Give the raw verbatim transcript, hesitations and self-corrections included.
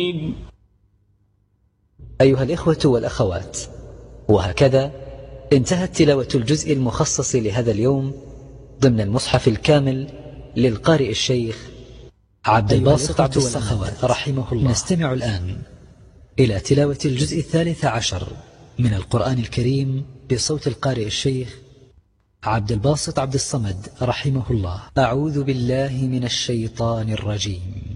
أيها الإخوة والأخوات، وهكذا انتهت تلاوة الجزء المخصص لهذا اليوم ضمن المصحف الكامل للقارئ الشيخ عبد الباسط عبد الصمد رحمه الله. نستمع الآن إلى تلاوة الجزء الثالث عشر من القرآن الكريم بصوت القارئ الشيخ عبد الباسط عبد الصمد رحمه الله. أعوذ بالله من الشيطان الرجيم.